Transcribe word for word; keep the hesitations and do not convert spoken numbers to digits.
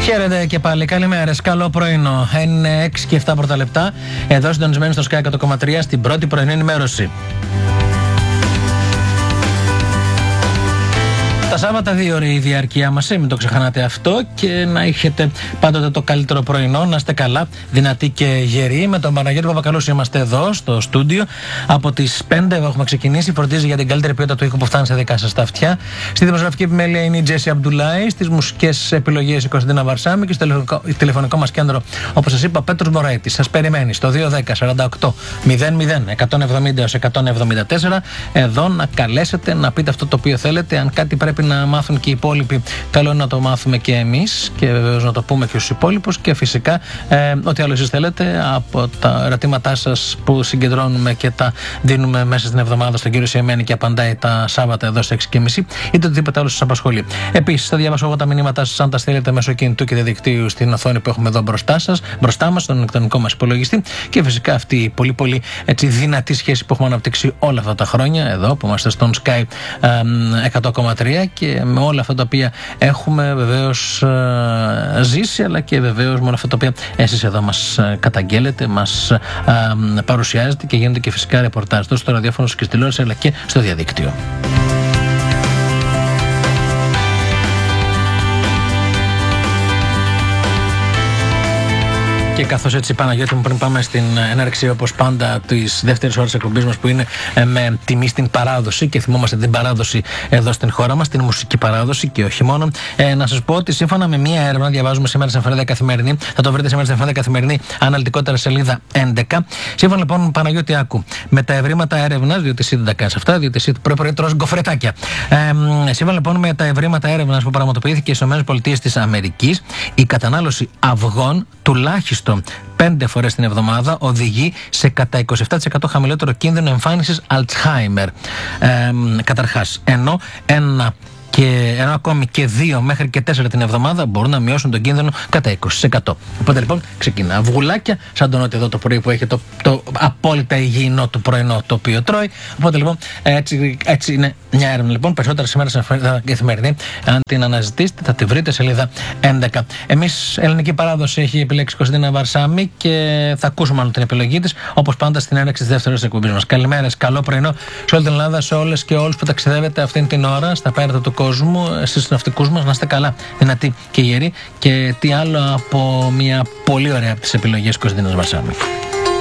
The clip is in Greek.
Χαίρετε και πάλι, καλημέρες, καλό πρωινό. Είναι έξι και επτά πρώτα λεπτά. Εδώ συντονισμένοι στο Sky εκατό κόμμα τρία στην πρώτη πρωινή ενημέρωση. Τα Σάββατα δύο ώρες η διάρκεια μας, μην το ξεχανάτε αυτό, και να έχετε πάντοτε το καλύτερο πρωινό, να είστε καλά, δυνατοί και γεροί. Με τον Παναγιώτη Παπακαλούση είμαστε εδώ στο στούντιο. Από τις πέντε έχουμε ξεκινήσει. Φροντίζει για την καλύτερη ποιότητα του ήχου που φτάνει σε δικά σας τα αυτιά. Στη δημοσιογραφική επιμέλεια είναι η Τζέσι Αμπτουλάη. Στις μουσικές επιλογές η Κωνσταντίνα Βαρσάμη. Και στο τηλεφωνικό, τηλεφωνικό μας κέντρο, όπως σας είπα, Πέτρος Μωραήτης. Σας περιμένει στο δύο δέκα σαράντα οκτώ μηδέν μηδέν εκατόν εβδομήντα έως εκατόν εβδομήντα τέσσερα. Εδώ να καλέσετε, να πείτε αυτό το οποίο θέλετε. Αν κάτι πρέπει να μάθουν και οι υπόλοιποι, καλό είναι να το μάθουμε και εμείς, και βεβαίως να το πούμε και στους υπόλοιπους, και φυσικά ε, ό,τι άλλο εσείς θέλετε από τα ερωτήματά σας που συγκεντρώνουμε και τα δίνουμε μέσα στην εβδομάδα στον κύριο Σιεμένη και απαντάει τα Σάββατα εδώ στις έξι και μισή, είτε οτιδήποτε άλλο σας απασχολεί. Επίσης, θα διαβάσω εγώ τα μηνύματά σας, αν τα στέλνετε μέσω κινητού και διαδικτύου στην οθόνη που έχουμε εδώ μπροστά σας, μπροστά μας, στον ηλεκτρονικό μας υπολογιστή, και φυσικά αυτή η πολύ πολύ έτσι δυνατή σχέση που έχουμε αναπτύξει όλα αυτά τα χρόνια εδώ που είμαστε στον Sky εκατό κόμμα τρία, και με όλα αυτά τα οποία έχουμε βεβαίως ζήσει, αλλά και βεβαίως με όλα αυτά τα οποία εσείς εδώ μας καταγγέλλετε, μας παρουσιάζετε, και γίνονται και φυσικά ρεπορτάζ τόσο στο ραδιόφωνο και στη τηλεόραση, αλλά και στο διαδίκτυο. Και καθώς έτσι, Παναγιώτη μου, πριν πάμε στην έναρξη όπως πάντα της δεύτερης ώρας εκπομπής μας, που είναι με τιμή στην παράδοση, και θυμόμαστε την παράδοση εδώ στην χώρα μας, την μουσική παράδοση και όχι μόνο, ε, να σας πω ότι σύμφωνα με μία έρευνα, διαβάζουμε σήμερα στην Εφημερίδα Καθημερινή, θα το βρείτε σήμερα στην Εφημερίδα Καθημερινή, αναλυτικότερα σελίδα έντεκα. Σύμφωνα λοιπόν, Παναγιώτη, άκου, με τα ευρήματα έρευνας, διότι εσύ δεν τα κάνεις αυτά, διότι εσύ πρωί-πρωί τρως γκοφρετάκια. Ε, σύμφωνα λοιπόν με τα ευρήματα έρευνας που πραγματοποιήθηκε στις ΗΠΑ της Αμερικής, η κατανάλωση αυγών τουλάχιστον πέντε φορές την εβδομάδα οδηγεί σε κατά είκοσι επτά τοις εκατό χαμηλότερο κίνδυνο εμφάνισης Alzheimer. Ε, καταρχάς, ενώ ένα και ενώ ακόμη και δύο μέχρι και τέσσερα την εβδομάδα μπορούν να μειώσουν τον κίνδυνο κατά είκοσι τοις εκατό. Οπότε λοιπόν ξεκινά αυγουλάκια, σαν τον ότι εδώ το πρωί που έχει το, το απόλυτα υγιεινό του πρωινό το οποίο τρώει. Οπότε λοιπόν έτσι, έτσι είναι μια έρευνα. Λοιπόν, περισσότερα σήμερα στην Καθημερινή, αν την αναζητήσετε, θα τη βρείτε σελίδα έντεκα. Εμείς, ελληνική παράδοση έχει επιλέξει η Κωνσταντίνα Βαρσάμη, και θα ακούσουμε άλλο την επιλογή της, όπως πάντα στην έναρξη της δεύτερης εκπομπής μας. Καλημέρες, καλό πρωινό σε όλη την Ελλάδα, σε όλες και όλους που ταξιδεύετε αυτήν την ώρα στα πέρατα του κόσμου, εσείς τους ναυτικούς μας, να είστε καλά, δυνατοί και γεροί, και τι άλλο από μια πολύ ωραία από τις επιλογές Κωνσταντίνας Βαρσάμη.